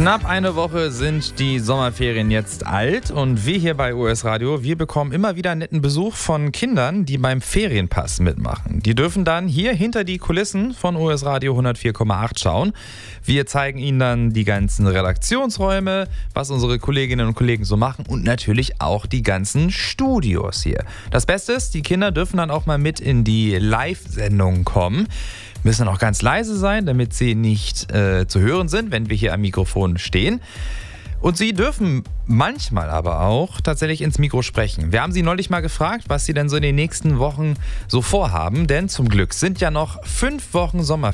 Knapp eine Woche sind die Sommerferien jetzt alt und wir hier bei US Radio, wir bekommen immer wieder netten Besuch von Kindern, die beim Ferienpass mitmachen. Die dürfen dann hier hinter die Kulissen von US Radio 104,8 schauen. Wir zeigen ihnen dann die ganzen Redaktionsräume, was unsere Kolleginnen und Kollegen so machen und natürlich auch die ganzen Studios hier. Das Beste ist, die Kinder dürfen dann auch mal mit in die Live-Sendung kommen. Müssen auch ganz leise sein, damit sie nicht zu hören sind, wenn wir hier am Mikrofon stehen. Und sie dürfen manchmal aber auch tatsächlich ins Mikro sprechen. Wir haben sie neulich mal gefragt, was sie denn so in den nächsten Wochen so vorhaben. Denn zum Glück sind ja noch 5 Wochen Sommerferien.